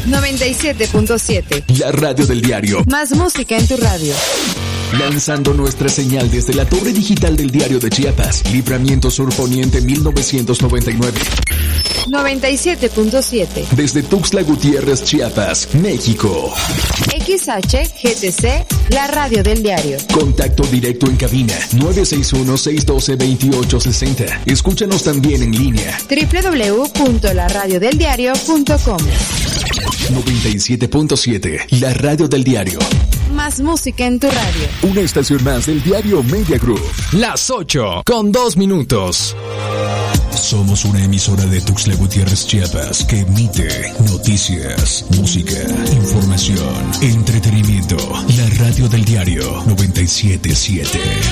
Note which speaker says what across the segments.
Speaker 1: 97.7.
Speaker 2: La radio del diario.
Speaker 1: Más música en tu radio.
Speaker 2: Lanzando nuestra señal desde la torre digital del Diario de Chiapas, Libramiento Sur Poniente 1999.
Speaker 1: 97.7.
Speaker 2: Desde Tuxtla Gutiérrez, Chiapas, México.
Speaker 1: XHGTC, la radio del diario.
Speaker 2: Contacto directo en cabina 961-612-2860. Escúchanos también en línea
Speaker 1: www.laradiodeldiario.com.
Speaker 2: 97.7, la radio del diario.
Speaker 1: Más música en tu radio.
Speaker 2: Una estación más del diario Media Group.
Speaker 3: Las 8:02.
Speaker 2: Somos una emisora de Tuxtla Gutiérrez, Chiapas, que emite noticias, música, información, entretenimiento. La radio del diario 97.7.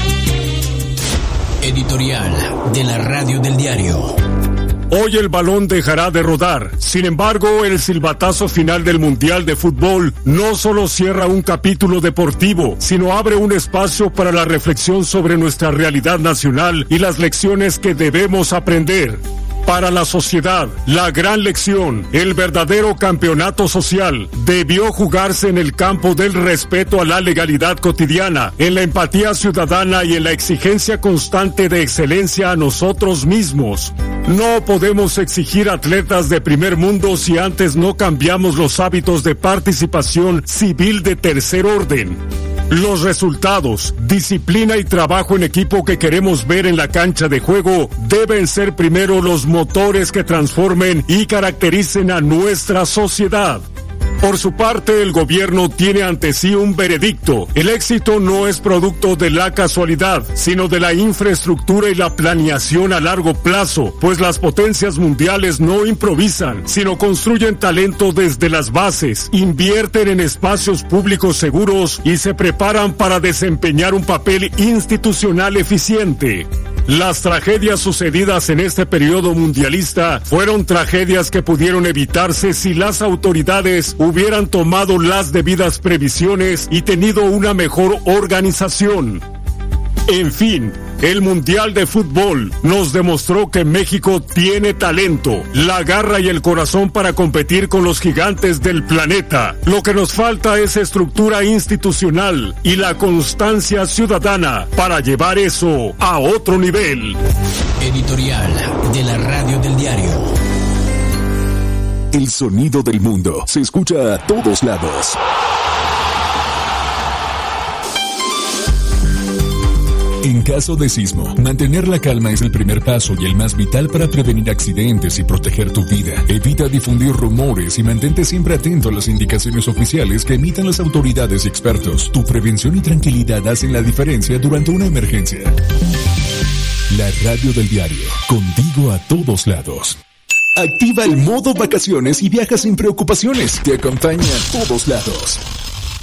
Speaker 3: Editorial de la radio del diario.
Speaker 4: Hoy el balón dejará de rodar. Sin embargo, el silbatazo final del Mundial de Fútbol no solo cierra un capítulo deportivo, sino abre un espacio para la reflexión sobre nuestra realidad nacional y las lecciones que debemos aprender. Para la sociedad, la gran lección, el verdadero campeonato social, debió jugarse en el campo del respeto a la legalidad cotidiana, en la empatía ciudadana y en la exigencia constante de excelencia a nosotros mismos. No podemos exigir atletas de primer mundo si antes no cambiamos los hábitos de participación civil de tercer orden. Los resultados, disciplina y trabajo en equipo que queremos ver en la cancha de juego deben ser primero los motores que transformen y caractericen a nuestra sociedad. Por su parte, el gobierno tiene ante sí un veredicto. El éxito no es producto de la casualidad, sino de la infraestructura y la planeación a largo plazo, pues las potencias mundiales no improvisan, sino construyen talento desde las bases, invierten en espacios públicos seguros y se preparan para desempeñar un papel institucional eficiente. Las tragedias sucedidas en este periodo mundialista fueron tragedias que pudieron evitarse si las autoridades hubieran tomado las debidas previsiones y tenido una mejor organización. En fin, el Mundial de Fútbol nos demostró que México tiene talento, la garra y el corazón para competir con los gigantes del planeta. Lo que nos falta es estructura institucional y la constancia ciudadana para llevar eso a otro nivel.
Speaker 3: Editorial de la radio del diario.
Speaker 2: El sonido del mundo se escucha a todos lados. En caso de sismo, mantener la calma es el primer paso y el más vital para prevenir accidentes y proteger tu vida. Evita difundir rumores y mantente siempre atento a las indicaciones oficiales que emitan las autoridades y expertos. Tu prevención y tranquilidad hacen la diferencia durante una emergencia. La radio del diario, contigo a todos lados. Activa el modo vacaciones y viaja sin preocupaciones. Te acompaña a todos lados.